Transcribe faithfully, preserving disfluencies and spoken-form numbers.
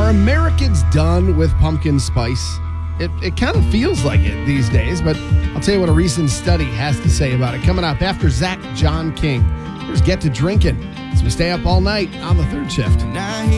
Are Americans done with pumpkin spice? It, it kind of feels like it these days, but I'll tell you what a recent study has to say about it. Coming up after Zach John King. Here's Get to Drinking as we stay up all night on the third shift.